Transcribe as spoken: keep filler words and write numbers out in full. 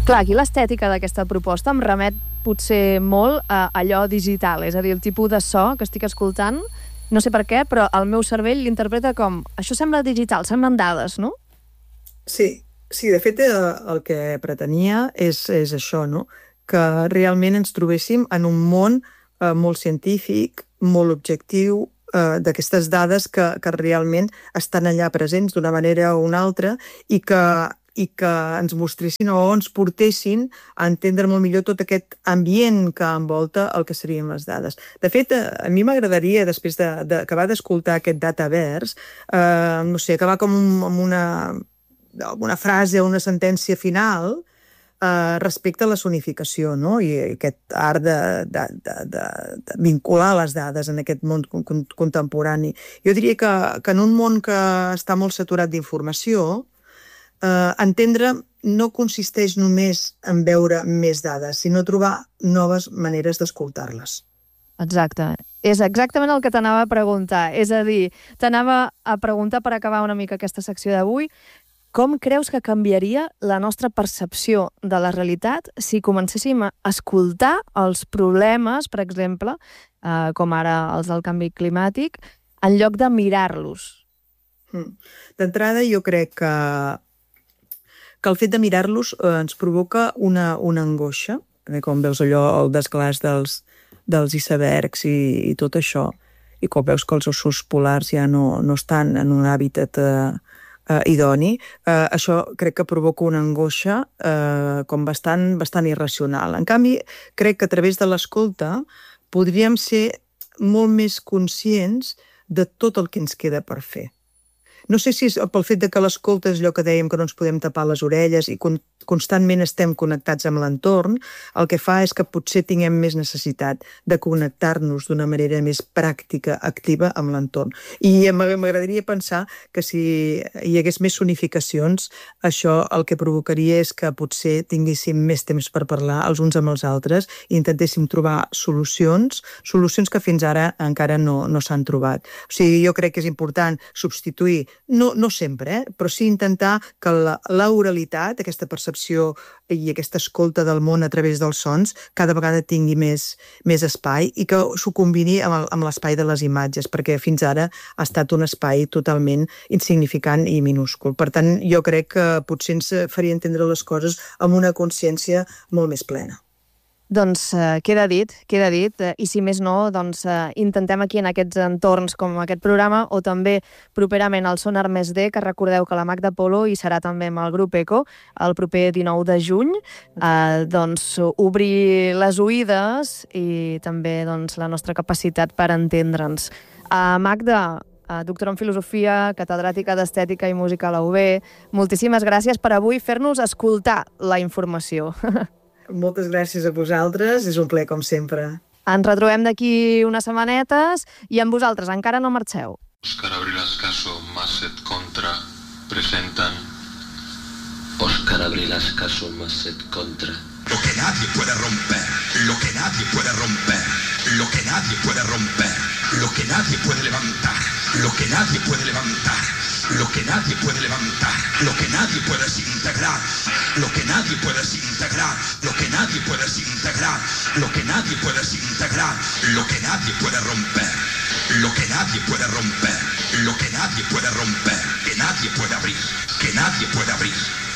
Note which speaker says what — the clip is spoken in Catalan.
Speaker 1: Clar, aquí l'estètica d'aquesta proposta em remet potser molt a allò digital, és a dir, el tipus de so que estic escoltant, no sé per què, però el meu cervell l'interpreta com això sembla digital, semblen dades, no?
Speaker 2: Sí, sí, de fet el que pretenia és, és això, no? Que realment ens trobéssim en un món eh, molt científic, molt objectiu, eh, d'aquestes dades que, que realment estan allà presents d'una manera o una altra i que, i que ens mostressin o ens portessin a entendre molt millor tot aquest ambient que envolta el que serien les dades. De fet, a mi m'agradaria, després d'acabar de, d'escoltar aquest dataverse, eh, no sé, acabar com un, amb una... alguna frase o una sentència final eh, respecte a la sonificació, no? I aquest art de, de, de, de, de vincular les dades en aquest món contemporani. Jo diria que, que en un món que està molt saturat d'informació, eh, entendre no consisteix només en veure més dades, sinó trobar noves maneres d'escoltar-les.
Speaker 1: Exacte. És exactament el que t'anava a preguntar. És a dir, t'anava a preguntar per acabar una mica aquesta secció d'avui, com creus que canviaria la nostra percepció de la realitat si comencéssim a escoltar els problemes, per exemple, eh, com ara els del canvi climàtic, en lloc de mirar-los?
Speaker 2: Mm. D'entrada, jo crec que, que el fet de mirar-los eh, ens provoca una, una angoixa, com veus allò, el desglàs dels, dels icebergs i, i tot això, i com veus que els ossos polars ja no, no estan en un hàbitat eh, Uh, idoni, uh, això crec que provoca una angoixa uh, com bastant, bastant irracional. En canvi, crec que a través de l'escolta podríem ser molt més conscients de tot el que ens queda per fer. No sé si és pel fet de que l'escolta és allò que dèiem que no ens podem tapar les orelles i con constantment estem connectats amb l'entorn, el que fa és que potser tinguem més necessitat de connectar-nos d'una manera més pràctica, activa amb l'entorn. I m'agradaria pensar que si hi hagués més sonificacions, això el que provocaria és que potser tinguéssim més temps per parlar els uns amb els altres i intentéssim trobar solucions, solucions que fins ara encara no, no s'han trobat. O sigui, jo crec que és important substituir No, no sempre, eh? Però sí intentar que la, la oralitat, aquesta percepció i aquesta escolta del món a través dels sons, cada vegada tingui més, més espai i que s'ho combini amb, amb l'espai de les imatges, perquè fins ara ha estat un espai totalment insignificant i minúscul. Per tant, jo crec que potser ens faria entendre les coses amb una consciència molt més plena.
Speaker 1: Doncs eh, queda dit, queda dit, eh, i si més no, doncs eh, intentem aquí en aquests entorns com aquest programa o també properament al Sonar Més D, que recordeu que la Magda Polo hi serà també amb el grup ECO el proper dinou de juny, eh, doncs obrir les oïdes i també doncs, la nostra capacitat per entendre'ns. Uh, Magda, uh, doctora en filosofia, catedràtica d'estètica i música a la U B, moltíssimes gràcies per avui fer-nos escoltar la informació.
Speaker 2: Moltes gràcies a vosaltres, és un plaer com sempre.
Speaker 1: Ens retrobem d'aquí unes setmanetes i amb vosaltres encara no marxeu.
Speaker 3: Óscar Abrilas Caso más et Contra presentan Óscar Abrilas Caso más et Contra.
Speaker 4: Lo que nadie puede romper, lo que nadie puede romper, lo que nadie puede romper, lo que nadie puede levantar, lo que nadie puede levantar, lo que nadie puede levantar, lo que nadie puede desintegrar, lo que nadie puede desintegrar, lo que nadie puede desintegrar, lo que nadie puede desintegrar, lo que nadie puede romper, lo que nadie puede romper, lo que nadie puede romper, que nadie puede abrir, que nadie puede abrir.